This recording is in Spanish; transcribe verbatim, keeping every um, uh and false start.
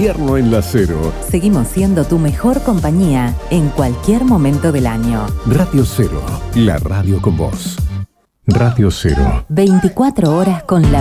invierno en la Cero. Seguimos siendo tu mejor compañía en cualquier momento del año. Radio Cero, la radio con vos. Radio Cero. veinticuatro horas con la